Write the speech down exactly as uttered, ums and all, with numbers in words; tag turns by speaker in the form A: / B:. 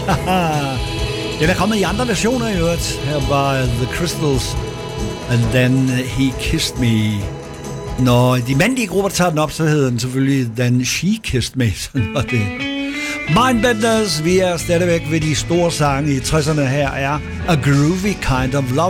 A: Den er kommet i andre versioner i øvrigt. Her var The Crystals, and then He Kissed Me. Når de mandlige grupper tager den op, så hedder den selvfølgelig Then She Kissed Me. Sådan var det. Mindbenders, vi er stadigvæk ved de store sange i tresserne. Her er A Groovy Kind of Love.